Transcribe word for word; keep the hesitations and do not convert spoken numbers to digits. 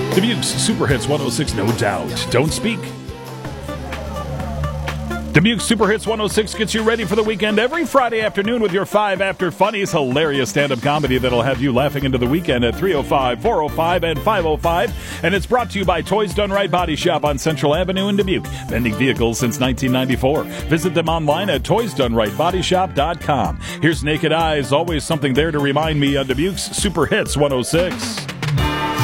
Dubuque's Super Hits one oh six, no doubt. Don't speak. Dubuque's Super Hits one oh six gets you ready for the weekend every Friday afternoon with your five After Funnies, hilarious stand-up comedy that'll have you laughing into the weekend at three oh five, four oh five, and five oh five. And it's brought to you by Toys Done Right Body Shop on Central Avenue in Dubuque. Vending vehicles since nineteen ninety-four. Visit them online at toys done right body shop dot com. Here's Naked Eyes, always something there to remind me on Dubuque's Super Hits one oh six.